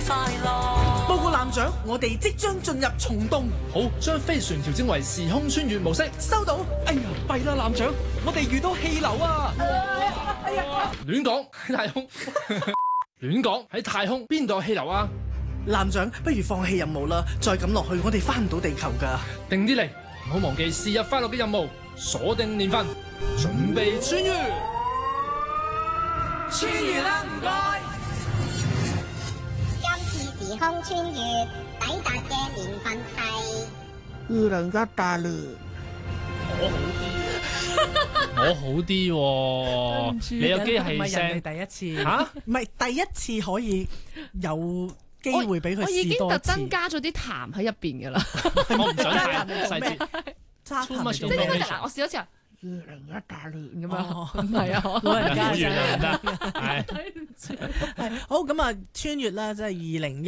快樂。 報告艦長，我哋即將進入蟲洞。 好，將飛船調整為時空穿越模式。 收到。 哎呀，弊啦，艦長，我哋遇到氣流啊！ 亂講喺太空，亂講喺太空邊度有氣流啊？ 艦長，不如放棄任務啦，再咁落去我哋翻唔到地球噶。 定啲嚟，唔好忘記是日快樂嘅任務，鎖定年份，準備穿越。 穿越啦，唔該。 今次時空穿越抵達嘅年份係 2018年。 我好啲喎，你有機係聲第一次嚇？ 唔係第一次可以有機會俾佢試多次。 我已經特登加咗啲痰喺入邊㗎啦。 我唔想太細節。 揸 Too much 即係應該嗱，我試咗次啊。 2018年咁樣，唔係啊， 老人家好遠啊，唔得，係。 睇唔住。 好咁啊，穿越啦，即係2018